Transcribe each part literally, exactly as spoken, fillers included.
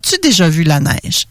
As-tu déjà vu la neige?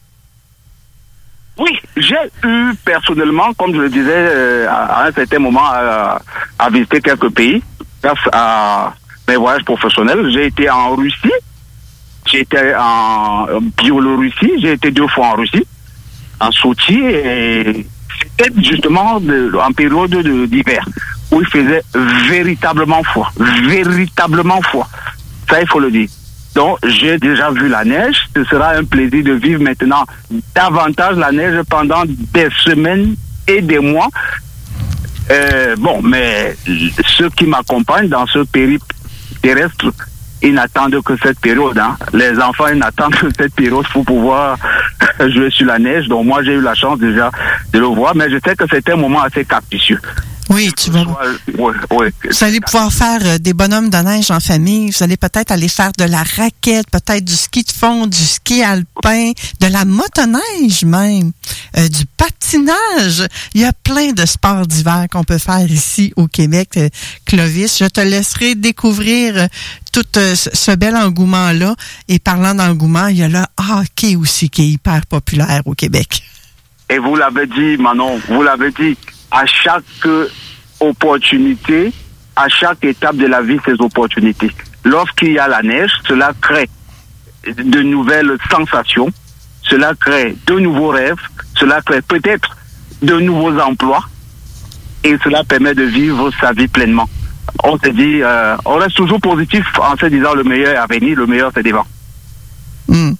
Oui, j'ai eu personnellement, comme je le disais, euh, à, à un certain moment, à, à visiter quelques pays grâce à mes voyages professionnels. J'ai été en Russie, j'ai été en Biélorussie, j'ai été deux fois en Russie, en Sochi, et c'était justement de, en période de, d'hiver, où il faisait véritablement froid, véritablement froid. Ça, il faut le dire. Donc, j'ai déjà vu la neige. Ce sera un plaisir de vivre maintenant davantage la neige pendant des semaines et des mois. Euh, bon, mais ceux qui m'accompagnent dans ce périple terrestre, ils n'attendent que cette période. Hein. Les enfants, ils n'attendent que cette période pour pouvoir jouer sur la neige. Donc, moi, j'ai eu la chance déjà de le voir. Mais je sais que c'était un moment assez capricieux. Oui, tu vas. Ouais, ouais. Vous allez pouvoir faire euh, des bonhommes de neige en famille. Vous allez peut-être aller faire de la raquette, peut-être du ski de fond, du ski alpin, de la motoneige même, euh, du patinage. Il y a plein de sports d'hiver qu'on peut faire ici au Québec, euh, Clovis. Je te laisserai découvrir euh, tout euh, ce bel engouement-là. Et parlant d'engouement, il y a le hockey aussi qui est hyper populaire au Québec. Et vous l'avez dit, Manon, vous l'avez dit. À chaque opportunité, à chaque étape de la vie, ces opportunités. Lorsqu'il y a la neige, cela crée de nouvelles sensations, cela crée de nouveaux rêves, cela crée peut-être de nouveaux emplois et cela permet de vivre sa vie pleinement. On se dit, euh, on reste toujours positif en se disant le meilleur est à venir, le meilleur c'est devant. Mmh.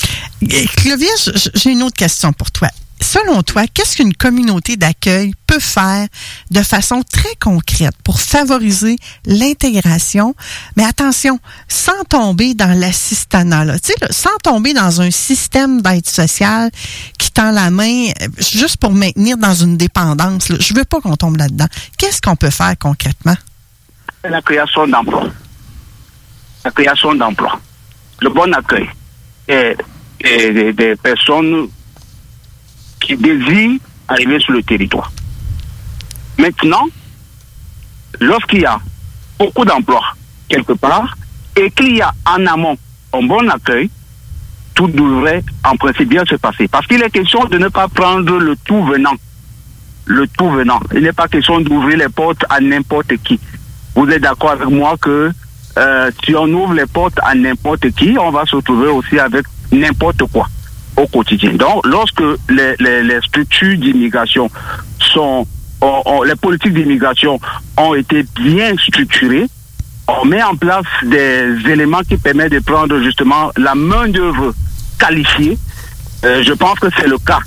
Clovis, j'ai une autre question pour toi. Selon toi, qu'est-ce qu'une communauté d'accueil peut faire de façon très concrète pour favoriser l'intégration, mais attention, sans tomber dans l'assistanat, là, tu sais, là, sans tomber dans un système d'aide sociale qui tend la main juste pour maintenir dans une dépendance. Là. Je veux pas qu'on tombe là-dedans. Qu'est-ce qu'on peut faire concrètement? La création d'emplois. La création d'emplois. Le bon accueil. Et, et des, des personnes qui désirent arriver sur le territoire. Maintenant, lorsqu'il y a beaucoup d'emplois quelque part et qu'il y a en amont un bon accueil, tout devrait en principe bien se passer. Parce qu'il est question de ne pas prendre le tout venant. Le tout venant. Il n'est pas question d'ouvrir les portes à n'importe qui. Vous êtes d'accord avec moi que euh, si on ouvre les portes à n'importe qui, on va se retrouver aussi avec n'importe quoi au quotidien. Donc, lorsque les, les, les structures d'immigration sont, ont, ont, les politiques d'immigration ont été bien structurées, on met en place des éléments qui permettent de prendre justement la main-d'œuvre qualifiée. Euh, je pense que c'est le cas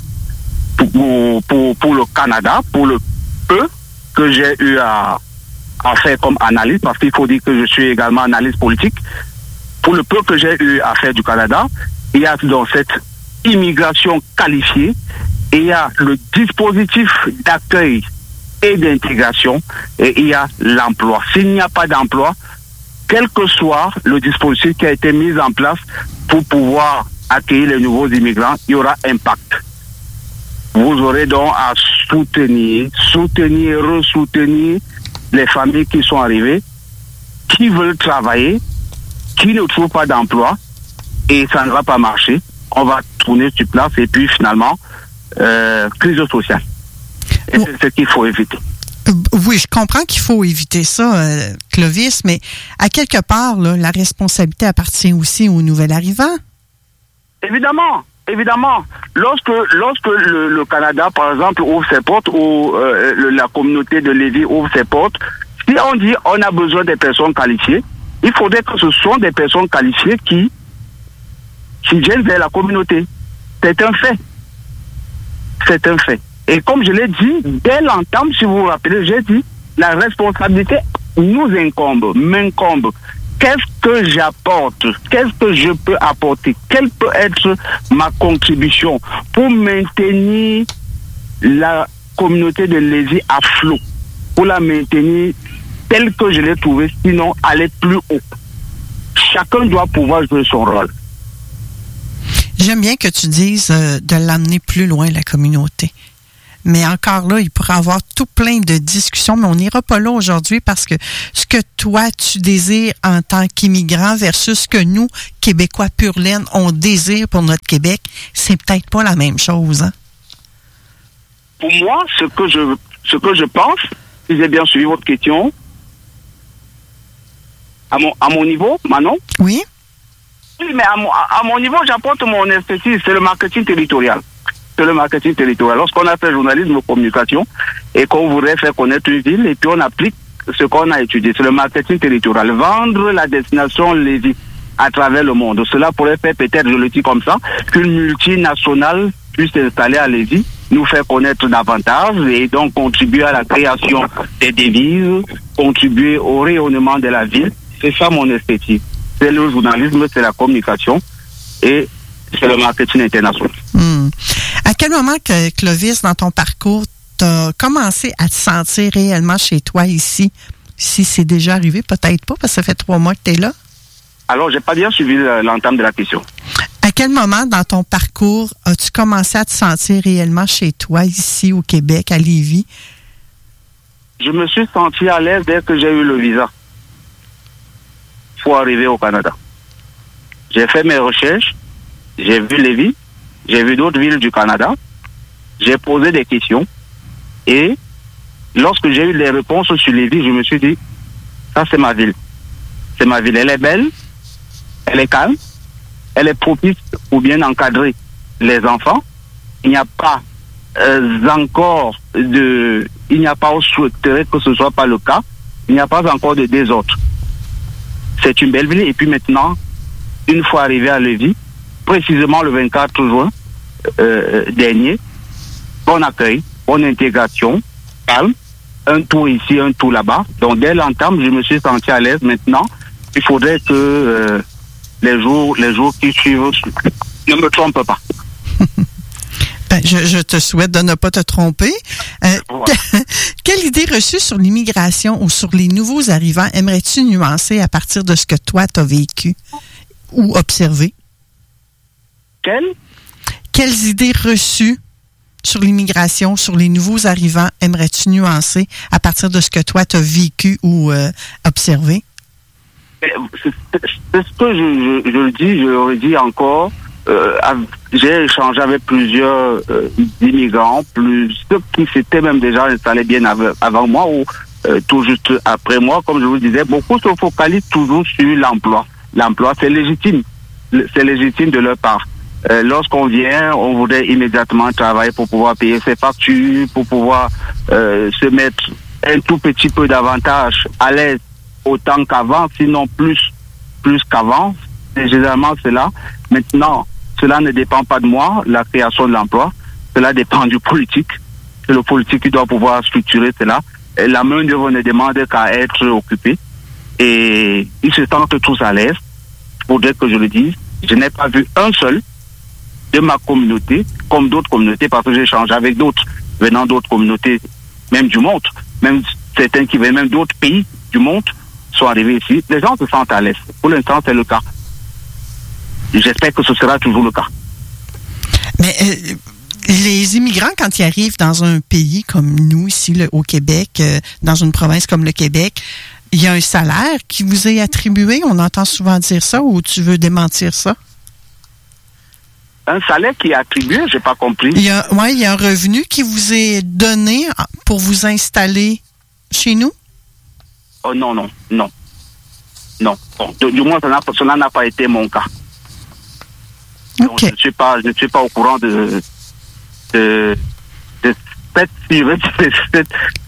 pour, pour, pour le Canada, pour le peu que j'ai eu à, à faire comme analyse, parce qu'il faut dire que je suis également analyste politique. Pour le peu que j'ai eu à faire du Canada, il y a dans cette immigration qualifiée et il y a le dispositif d'accueil et d'intégration et il y a l'emploi. S'il n'y a pas d'emploi, quel que soit le dispositif qui a été mis en place pour pouvoir accueillir les nouveaux immigrants, il y aura impact. Vous aurez donc à soutenir, soutenir et re-soutenir les familles qui sont arrivées, qui veulent travailler, qui ne trouvent pas d'emploi et ça ne va pas marcher. On va tourner sur place et puis finalement, euh, crise sociale. Et oh. C'est ce qu'il faut éviter. Oui, je comprends qu'il faut éviter ça, euh, Clovis, mais à quelque part, là, la responsabilité appartient aussi aux nouvel arrivants. Évidemment, évidemment. Lorsque, lorsque le, le Canada, par exemple, ouvre ses portes, ou euh, le, la communauté de Lévis ouvre ses portes, si on dit on a besoin des personnes qualifiées, il faudrait que ce sont des personnes qualifiées qui qui viennent vers la communauté. C'est un fait. C'est un fait. Et comme je l'ai dit, dès l'entame, si vous vous rappelez, j'ai dit, la responsabilité nous incombe, m'incombe. Qu'est-ce que j'apporte? Qu'est-ce que je peux apporter? Quelle peut être ma contribution pour maintenir la communauté de Lévis à flot? Pour la maintenir telle que je l'ai trouvée, sinon aller plus haut. Chacun doit pouvoir jouer son rôle. J'aime bien que tu dises euh, de l'amener plus loin, la communauté. Mais encore là, il pourrait y avoir tout plein de discussions, mais on n'ira pas là aujourd'hui parce que ce que toi, tu désires en tant qu'immigrant versus ce que nous, Québécois pur laine, on désire pour notre Québec, c'est peut-être pas la même chose, hein? Pour moi, ce que je, ce que je pense, si j'ai bien suivi votre question, à mon, à mon niveau, Manon? Oui. Oui, mais à mon, à mon niveau, j'apporte mon expertise, c'est le marketing territorial. C'est le marketing territorial. Lorsqu'on a fait journalisme ou communication et qu'on voudrait faire connaître une ville et puis on applique ce qu'on a étudié, c'est le marketing territorial. Vendre la destination Lévis à travers le monde. Cela pourrait faire peut-être, je le dis comme ça, qu'une multinationale puisse s'installer à Lévis, nous faire connaître davantage et donc contribuer à la création des devises, contribuer au rayonnement de la ville. C'est ça mon expertise. C'est le journalisme, c'est la communication et c'est le marketing international. Hmm. À quel moment, que Clovis, dans ton parcours, tu as commencé à te sentir réellement chez toi ici? Si c'est déjà arrivé, peut-être pas, parce que ça fait trois mois que tu es là. Alors, j'ai pas bien suivi l'entame de la question. À quel moment dans ton parcours as-tu commencé à te sentir réellement chez toi, ici au Québec, à Lévis? Je me suis senti à l'aise dès que j'ai eu le visa pour arriver au Canada. J'ai fait mes recherches, j'ai vu Lévis, j'ai vu d'autres villes du Canada, j'ai posé des questions et lorsque j'ai eu les réponses sur Lévis, je me suis dit, ça c'est ma ville. C'est ma ville, elle est belle, elle est calme, elle est propice pour bien encadrer les enfants. Il n'y a pas euh, encore de... Il n'y a pas, on souhaiterait que ce ne soit pas le cas, il n'y a pas encore de désordre. C'est une belle ville et puis maintenant, une fois arrivé à Lévis, précisément le vingt-quatre juin euh, dernier, bon accueil, bonne intégration, calme, un tour ici, un tour là-bas. Donc dès l'entame, je me suis senti à l'aise. Maintenant, il faudrait que euh, les jours, les jours qui suivent ne me trompent pas. Ben, je, je te souhaite de ne pas te tromper. Euh, voilà. Quelle idée reçue sur l'immigration ou sur les nouveaux arrivants aimerais-tu nuancer à partir de ce que toi tu as vécu ou observé? Quelles? Quelles idées reçues sur l'immigration, sur les nouveaux arrivants, aimerais-tu nuancer à partir de ce que toi tu as vécu ou euh, observé? C'est ce que je, je, je le dis, je le redis encore. Euh, j'ai échangé avec plusieurs euh, immigrants, plus ceux qui s'étaient même déjà installés bien av- avant moi ou euh, tout juste après moi. Comme je vous disais, beaucoup se focalisent toujours sur l'emploi. L'emploi, c'est légitime. C'est légitime de leur part. Euh, lorsqu'on vient, on voudrait immédiatement travailler pour pouvoir payer ses factures, pour pouvoir euh, se mettre un tout petit peu davantage à l'aise autant qu'avant, sinon plus, plus qu'avant. Et généralement, c'est là. Maintenant, cela ne dépend pas de moi, la création de l'emploi. Cela dépend du politique. C'est le politique qui doit pouvoir structurer cela. Et la main-d'œuvre ne demande qu'à être occupée. Et ils se sentent tous à l'aise. Il faudrait que je le dise. Je n'ai pas vu un seul de ma communauté, comme d'autres communautés, parce que j'ai échangé avec d'autres, venant d'autres communautés, même du monde, même certains qui viennent même d'autres pays du monde, sont arrivés ici. Les gens se sentent à l'aise. Pour l'instant, c'est le cas. J'espère que ce sera toujours le cas. Mais euh, les immigrants, quand ils arrivent dans un pays comme nous, ici, le, au Québec, euh, dans une province comme le Québec, il y a un salaire qui vous est attribué. On entend souvent dire ça, ou tu veux démentir ça? Un salaire qui est attribué, j'ai pas compris. Il y a, ouais, il y a un revenu qui vous est donné pour vous installer chez nous? Oh non, non, non. Non. Bon, du, du moins, cela, cela n'a pas été mon cas. Donc, okay. je ne suis pas, je ne suis pas au courant de, de, de cette, cette,